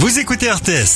Vous écoutez RTS.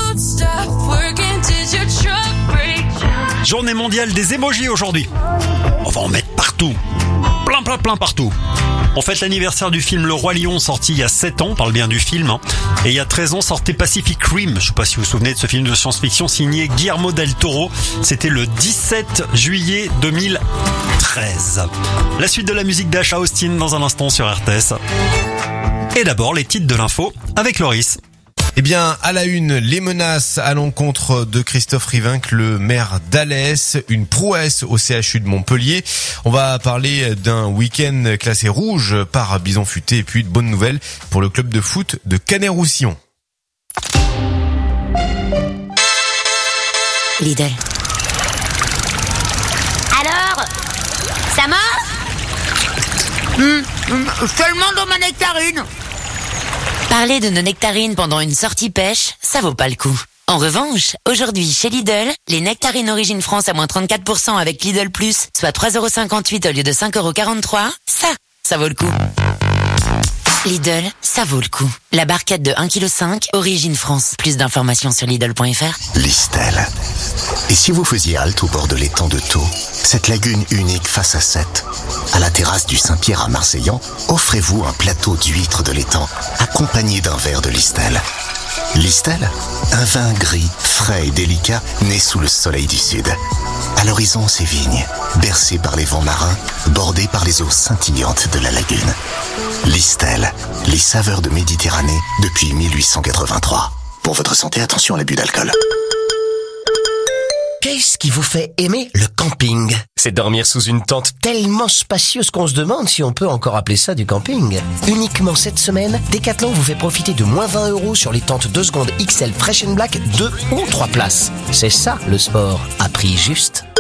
Journée mondiale des emojis aujourd'hui. On va en mettre partout. Plein partout. On fête l'anniversaire du film Le Roi Lion, sorti il y a 7 ans, on parle bien du film. Et il y a 13 ans sortait Pacific Rim. Je sais pas si vous vous souvenez de ce film de science-fiction signé Guillermo del Toro. C'était le 17 juillet 2013. La suite de la musique d'Asha Austin dans un instant sur RTS. Et d'abord les titres de l'info avec Loris. Eh bien, à la une, les menaces à l'encontre de Christophe Rivinc, le maire d'Alès, une prouesse au CHU de Montpellier. On va parler d'un week-end classé rouge par Bison Futé et puis de bonnes nouvelles pour le club de foot de Canet-Roussillon. Lidl. Alors, ça mange Seulement dans ma nectarine. Parler de nos nectarines pendant une sortie pêche, ça vaut pas le coup. En revanche, aujourd'hui, chez Lidl, les nectarines Origine France à moins 34% avec Lidl Plus, soit 3,58€ au lieu de 5,43€, ça vaut le coup. Lidl, ça vaut le coup. La barquette de 1,5 kg, Origine France. Plus d'informations sur Lidl.fr. Listel. Et si vous faisiez halte au bord de l'étang de Thau, cette lagune unique face à Sète, à la terrasse du Saint-Pierre à Marseillan, offrez-vous un plateau d'huîtres de l'étang, accompagné d'un verre de Listel. Listel, un vin gris, frais et délicat, né sous le soleil du sud. À l'horizon, ces vignes, bercées par les vents marins, bordées par les eaux scintillantes de la lagune. Listel, les saveurs de Méditerranée depuis 1883. Pour votre santé, attention à l'abus d'alcool. Qu'est-ce qui vous fait aimer le camping? C'est dormir sous une tente tellement spacieuse qu'on se demande si on peut encore appeler ça du camping. Uniquement cette semaine, Decathlon vous fait profiter de moins 20€ sur les tentes 2 secondes XL Fresh and Black 2 ou 3 places. C'est ça le sport, à prix juste.